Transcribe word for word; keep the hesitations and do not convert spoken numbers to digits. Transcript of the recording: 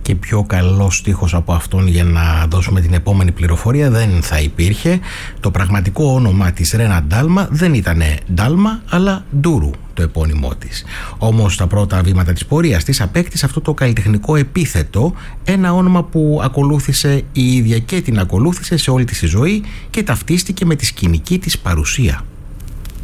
και πιο καλό στίχος από αυτόν για να δώσουμε την επόμενη πληροφορία δεν θα υπήρχε. Το πραγματικό όνομα της Ρένα Ντάλμα δεν ήταν Ντάλμα αλλά Ντούρου το επώνυμό της. Όμως στα πρώτα βήματα της πορείας της απέκτησε αυτό το καλλιτεχνικό επίθετο, ένα όνομα που ακολούθησε η ίδια και την ακολούθησε σε όλη της τη ζωή και ταυτίστηκε με τη σκηνική της παρουσία.